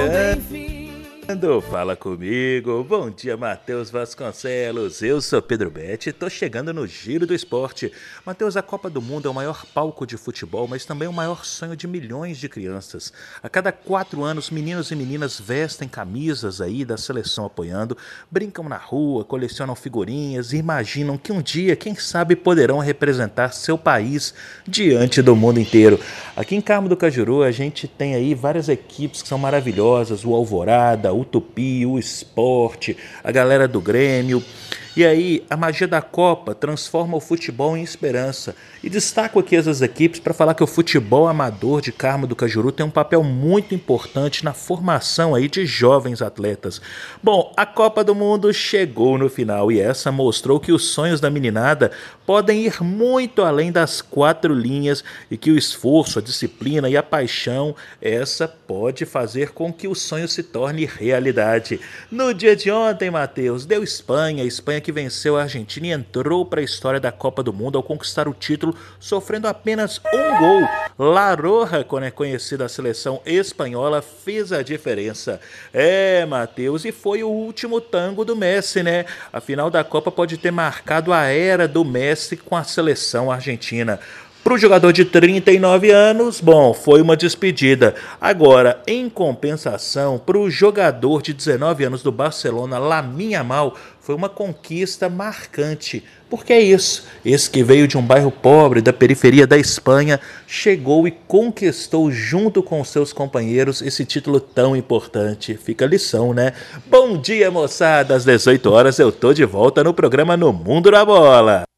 Fala comigo, bom dia Matheus Vasconcelos, eu sou Pedro Betti e tô chegando no Giro do Esporte. Matheus, a Copa do Mundo é o maior palco de futebol, mas também o maior sonho de milhões de crianças. A cada 4 anos, meninos e meninas vestem camisas aí da seleção apoiando, brincam na rua, colecionam figurinhas e imaginam que um dia, quem sabe, poderão representar seu país diante do mundo inteiro. Aqui em Carmo do Cajuru a gente tem aí várias equipes que são maravilhosas, o Alvorada, o Tupi, o Sport, a galera do Grêmio. E aí, a magia da Copa transforma o futebol em esperança. E destaco aqui essas equipes para falar que o futebol amador de Carmo do Cajuru tem um papel muito importante na formação aí de jovens atletas. Bom, a Copa do Mundo chegou no final e essa mostrou que os sonhos da meninada podem ir muito além das 4 linhas e que o esforço, a disciplina e a paixão, essa pode fazer com que o sonho se torne realidade. No dia de ontem, Matheus, deu Espanha que venceu a Argentina e entrou para a história da Copa do Mundo ao conquistar o título, sofrendo apenas um gol. La Roja, quando é conhecida a seleção espanhola, fez a diferença. Matheus, e foi o último tango do Messi, né? A final da Copa pode ter marcado a era do Messi com a seleção argentina. Para o jogador de 39 anos, bom, foi uma despedida. Agora, em compensação, para o jogador de 19 anos do Barcelona, Lamine Yamal, foi uma conquista marcante. Porque é isso, esse que veio de um bairro pobre da periferia da Espanha, chegou e conquistou junto com seus companheiros esse título tão importante. Fica a lição, né? Bom dia, moçada, às 18 horas eu tô de volta no programa No Mundo da Bola.